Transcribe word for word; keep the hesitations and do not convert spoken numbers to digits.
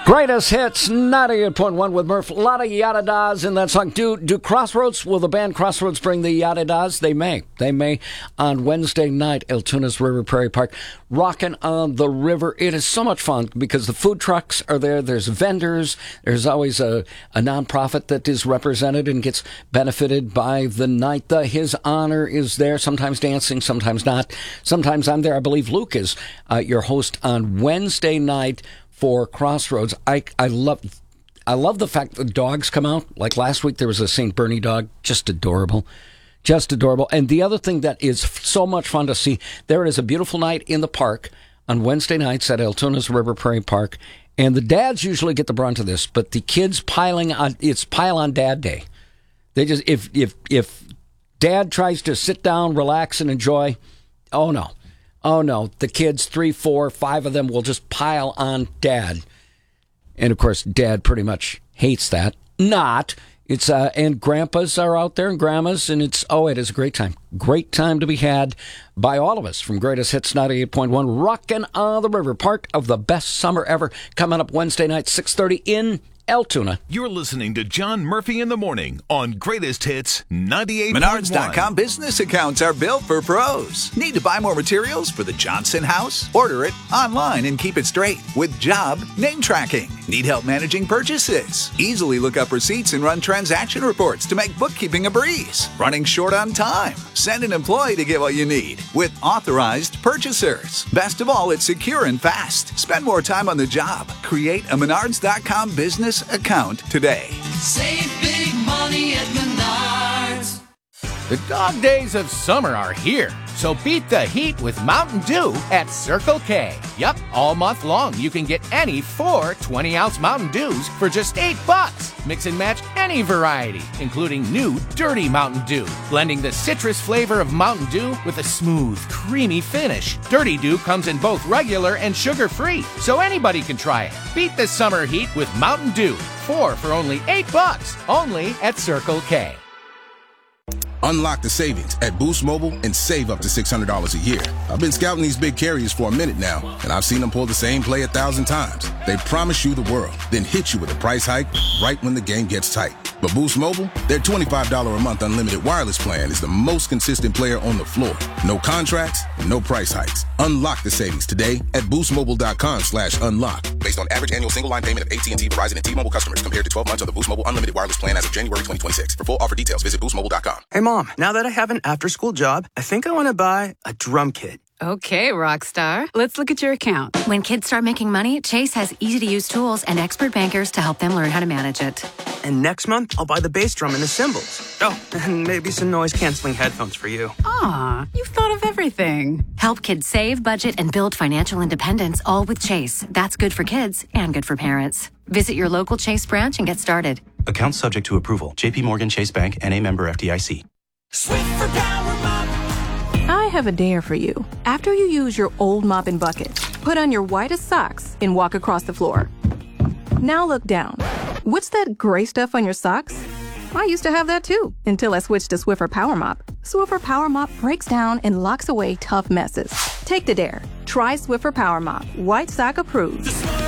Greatest hits, ninety-eight point one with Murph. A lot of yada-das in that song. Do do Crossroads, will the band Crossroads bring the yada-das? They may. They may on Wednesday night, Altoona's River Prairie Park. Rockin' on the river. It is so much fun because the food trucks are there. There's vendors. There's always a, a nonprofit that is represented and gets benefited by the night. The His Honor is there, sometimes dancing, sometimes not. Sometimes I'm there. I believe Luke is uh, your host on Wednesday night for Crossroads. I I love I love the fact that dogs come out. Like last week, there was a Saint Bernie dog, just adorable, just adorable. And the other thing that is so much fun to see, there is a beautiful night in the park on Wednesday nights at Altoona's River Prairie Park, and the dads usually get the brunt of this, but the kids piling on. It's pile on dad day. They just if if if dad tries to sit down, relax, and enjoy, oh no. Oh, no, the kids, three, four, five of them will just pile on dad. And, of course, dad pretty much hates that. Not. It's uh, and grandpas are out there and grandmas, and it's, oh, it is a great time. Great time to be had by all of us from Greatest Hits ninety-eight point one. Rockin' on the River, part of the best summer ever. Coming up Wednesday night, six thirty in Altoona. You're listening to John Murphy in the Morning on Greatest Hits ninety-eight point one. Menards dot com business accounts are built for pros. Need to buy more materials for the Johnson house? Order it online and keep it straight with job name tracking. Need help managing purchases? Easily look up receipts and run transaction reports to make bookkeeping a breeze. Running short on time? Send an employee to get what you need with authorized purchasers. Best of all, it's secure and fast. Spend more time on the job. Create a Menards dot com business account today. Save big money at Menards. The dog days of summer are here, so beat the heat with Mountain Dew at Circle K. Yup, all month long you can get any four twenty-ounce Mountain Dews for just eight bucks. Mix and match any variety, including new Dirty Mountain Dew, blending the citrus flavor of Mountain Dew with a smooth, creamy finish. Dirty Dew comes in both regular and sugar-free, so anybody can try it. Beat the summer heat with Mountain Dew. Four for only eight bucks, only at Circle K. Unlock the savings at Boost Mobile and save up to six hundred dollars a year. I've been scouting these big carriers for a minute now, and I've seen them pull the same play a thousand times. They promise you the world, then hit you with a price hike right when the game gets tight. But Boost Mobile, their twenty-five dollars a month unlimited wireless plan is the most consistent player on the floor. No contracts, no price hikes. Unlock the savings today at boostmobile.com slash unlock. Based on average annual single line payment of A T and T, Verizon, and T-Mobile customers compared to twelve months on the Boost Mobile unlimited wireless plan as of January twenty twenty-six. For full offer details, visit boost mobile dot com. Hey, Mom, now that I have an after-school job, I think I want to buy a drum kit. Okay, Rockstar. Let's look at your account. When kids start making money, Chase has easy-to-use tools and expert bankers to help them learn how to manage it. And next month, I'll buy the bass drum and the cymbals. Oh, and maybe some noise-canceling headphones for you. Aw, you've thought of everything. Help kids save, budget, and build financial independence, all with Chase. That's good for kids and good for parents. Visit your local Chase branch and get started. Account subject to approval. J P Morgan Chase Bank, N A member F D I C. Swiffer Power Mop. I have a dare for you. After you use your old mop and bucket, put on your whitest socks and walk across the floor. Now look down. What's that gray stuff on your socks? I used to have that too, until I switched to Swiffer Power Mop. Swiffer Power Mop breaks down and locks away tough messes. Take the dare. Try Swiffer Power Mop. White sock approved.